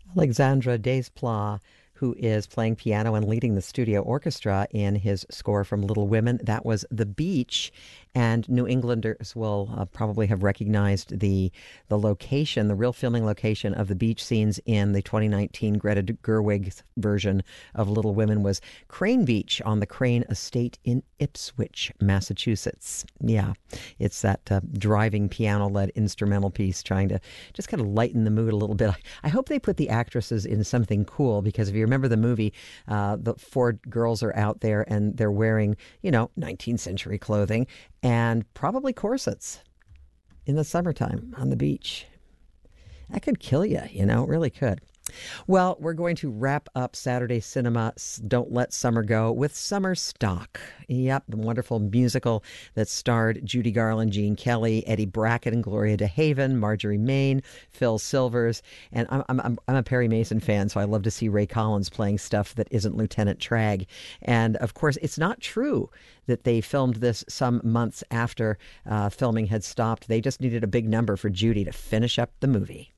Alexandre Desplat, who is playing piano and leading the studio orchestra in his score from Little Women. That was The Beach, and New Englanders will probably have recognized the location, the real filming location of the beach scenes in the 2019 Greta Gerwig version of Little Women was Crane Beach on the Crane Estate in Ipswich, Massachusetts. Yeah, it's that driving piano-led instrumental piece trying to just kind of lighten the mood a little bit. I hope they put the actresses in something cool because if you remember the movie, the four girls are out there and they're wearing, 19th century clothing and probably corsets in the summertime on the beach. That could kill you, it really could. Well, we're going to wrap up Saturday Cinema Don't Let Summer Go with Summer Stock. Yep, the wonderful musical that starred Judy Garland, Gene Kelly, Eddie Brackett, and Gloria DeHaven, Marjorie Main, Phil Silvers. And I'm a Perry Mason fan, so I love to see Ray Collins playing stuff that isn't Lieutenant Tragg. And, of course, it's not true that they filmed this some months after filming had stopped. They just needed a big number for Judy to finish up the movie.